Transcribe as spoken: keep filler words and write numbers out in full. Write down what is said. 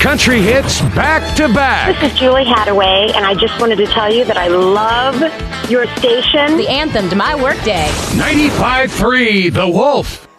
country hits back to back. This is Julie Hadaway, and I just wanted to tell you that I love your station. The anthem to my workday. ninety-five point three The Wolf.